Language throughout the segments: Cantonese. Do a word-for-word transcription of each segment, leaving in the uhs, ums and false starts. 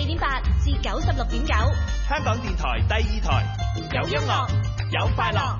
點八至九十六點九， 香港電台第二台，有音樂，有快樂。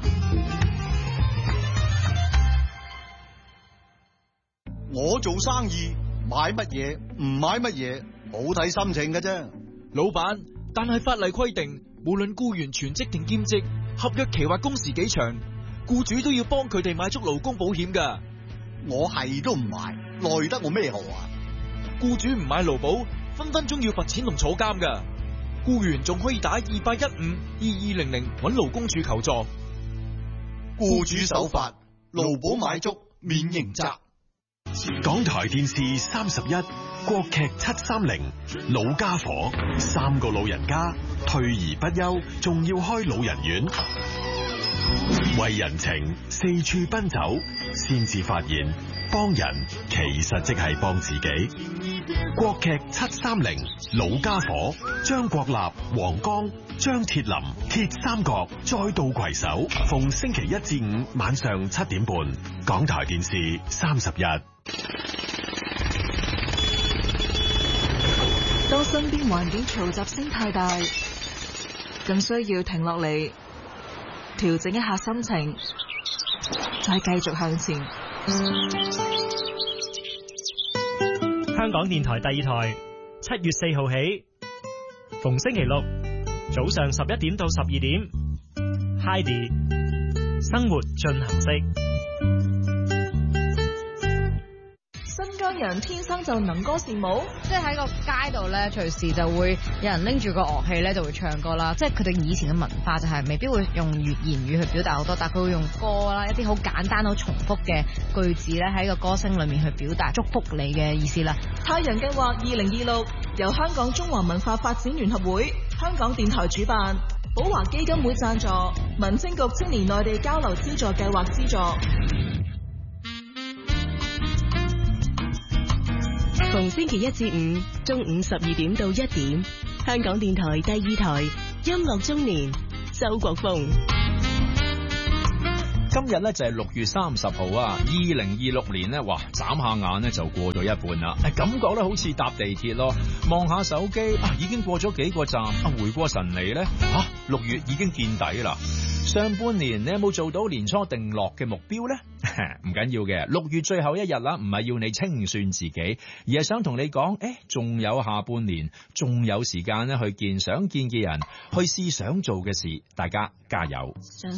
我做生意買乜嘢唔買乜嘢，好睇心情㗎啫。 老闆，但係法例規定，無論僱員全職定兼職，合約期或工時幾長，僱主都要幫佢哋買足勞工保險㗎。 我係都唔買，奈得我咩何啊？ 僱主唔買勞保，分分鐘要罰錢同坐監㗎。僱員仲可以打二八一五二二零零揾勞工處求助。 僱主守法，勞保買足免刑責。 港台電視三十一國劇七三零老家伙，三個老人家退而不休，仲要開老人院，為人情四處奔走，先至發現幫人其實即係幫自己。國劇七三零老家伙，張國立、黃剛、張鐵林鐵三角再度攜手，逢星期一至五晚上七點半，港台電視三十一。 當身邊環境嘈雜聲太大，更需要停落嚟調整一下心情，再繼續向前。 香港電台第二台，七月四號起，逢星期六早上十一點到十二點 ，Heidi 生活進行式。 新疆人天生就能歌善舞， 即係喺個街度咧，隨時就會有人拎住個樂器咧，就會唱歌啦。即係佢哋以前嘅文化就係未必會用語言語去表達好多，但係佢會用歌啦，一啲好簡單、好重複嘅句子咧，喺個歌聲裏面去表達祝福你嘅意思啦。 太陽計劃二零二六由香港中華文化發展聯合會、香港電台主辦，寶華基金會贊助，民政局青年內地交流資助計劃資助。 逢星期一至五中午十二點到一點，香港電台第二台音樂中年，周國峰。 今日咧就係六月三十號啊，二零二六年咧，哇，眨下眼咧就過咗一半啦，感覺咧好似搭地鐵咯，望下手機啊，已經過咗幾個站，啊，回過神嚟咧，吓，六月已經見底啦。上半年你有冇做到年初定落嘅目標呢？唔緊要嘅，六月最後一日啦，唔係要你清算自己，而係想同你講，誒，仲有下半年，仲有時間咧去見想見嘅人，去試想做嘅事，大家加油。